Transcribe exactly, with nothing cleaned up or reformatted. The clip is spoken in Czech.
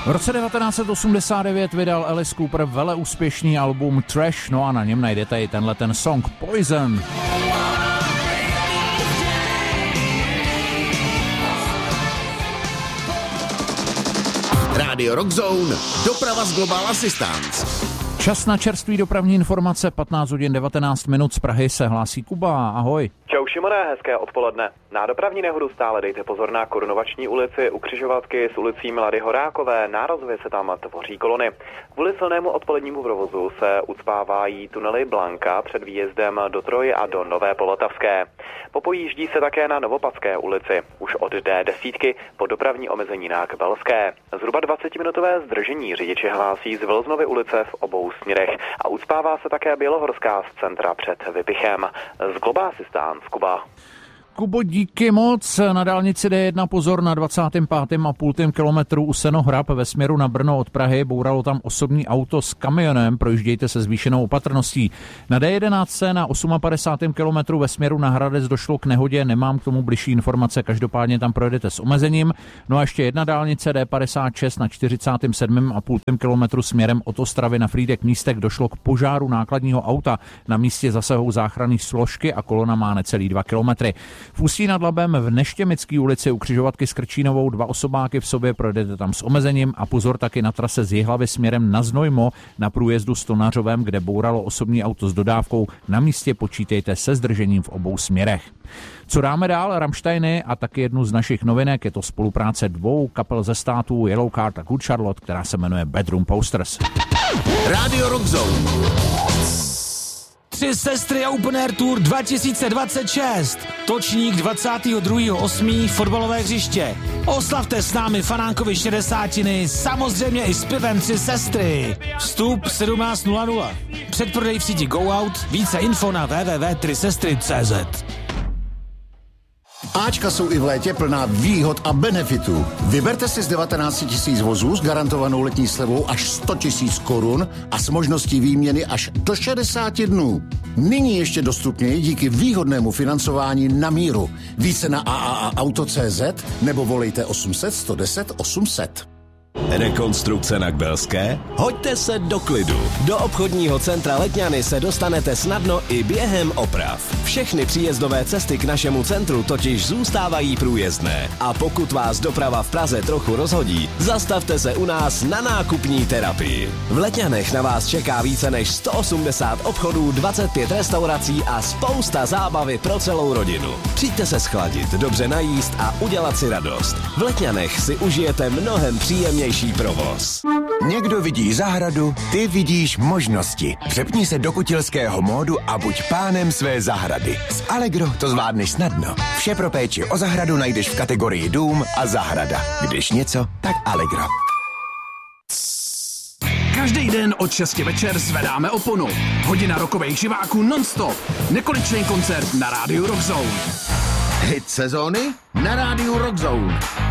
V roce devatenáct set osmdesát devět vydal Alice Cooper veleúspěšný album Trash, no a na něm najdete i tenhle ten song Poison. Rádio Rock Zone, doprava z Global Assistance. Čas na čerstvý dopravní informace, patnáct hodin devatenáct minut, z Prahy se hlásí Kuba, ahoj. Čau Šimone, hezké odpoledne. Na dopravní nehodu stále dejte pozor na Korunovační ulici u křižovatky s ulicí Milady Horákové, nárazově se tam tvoří kolony. Kvůli silnému odpolednímu provozu se ucpávají tunely Blanka před výjezdem do Troji a do Nové Polotavské. Popojíždí se také na Novopadské ulici, už od D deset po dopravní omezení na Kbelské. Zhruba dvacetiminutové zdržení řidiči hlásí z Vilznovy ulice v obou směrech a ucpává se také Bělohorská z centra před Vypichem. Z Global Assistance, Kuba. Kubo, díky moc. Na dálnici D jedna pozor na dvacátém pátém a půl kilometru u Senohrab ve směru na Brno od Prahy. Bouralo tam osobní auto s kamionem, projíždějte se zvýšenou opatrností. Na D jedenáct na padesátém osmém kilometru ve směru na Hradec došlo k nehodě, nemám k tomu bližší informace, každopádně tam projedete s omezením. No a ještě jedna dálnice D padesát šest na čtyřicátém sedmém a půl kilometru směrem od Ostravy na Frýdek Místek došlo k požáru nákladního auta. Na místě zasahou záchranné složky a kolona má necelý dva kilometry. V Ústí nad Labem v Neštěmické ulici u křižovatky s Krčínovou dva osobáky v sobě, projdete tam s omezením a pozor taky na trase z Jihlavy směrem na Znojmo na průjezdu s Tonařovem, kde bouralo osobní auto s dodávkou. Na místě počítejte se zdržením v obou směrech. Co dáme dál? Rammsteiny a taky jednu z našich novinek, je to spolupráce dvou kapel ze států Yellow Card a Good Charlotte, která se jmenuje Bedroom Posters. Rádio Rock Zone. Tři sestry Open Air Tour dva tisíce dvacet šest. Točník dvacátého druhého osmého fotbalové hřiště. Oslavte s námi fanánkovi šedesátiny, samozřejmě i s pivem Tři sestry. Vstup sedmnáct nula nula. Předprodej v síti Go Out. Více info na w w w tečka tři sestry tečka cé zet. Ačka jsou i v létě plná výhod a benefitů. Vyberte si z devatenáct tisíc vozů s garantovanou letní slevou až sto tisíc korun a s možností výměny až do šedesáti dnů. Nyní ještě dostupněji díky výhodnému financování na míru. Více na a a a auto tečka cé zet nebo volejte osm set sto deset osm set. Rekonstrukce na Kbelské? Hoďte se do klidu. Do obchodního centra Letňany se dostanete snadno i během oprav. Všechny příjezdové cesty k našemu centru totiž zůstávají průjezdné. A pokud vás doprava v Praze trochu rozhodí, zastavte se u nás na nákupní terapii. V Letňanech na vás čeká více než sto osmdesát obchodů, dvacet pět restaurací a spousta zábavy pro celou rodinu. Přijďte se schladit, dobře najíst a udělat si radost. V Letňanech si užijete mnohem příjemnější provoz. Někdo vidí zahradu, ty vidíš možnosti. Přepni se do kutilského módu a buď pánem své zahrady. S Allegro to zvládneš snadno. Vše pro péči o zahradu najdeš v kategorii dům a zahrada. Když něco, tak Allegro. Každý den od šesti večer zvedáme oponu. Hodina rokových živáků non-stop. Nekonečný koncert na rádiu Rock Zone. Hit sezóny na rádiu Rock Zone.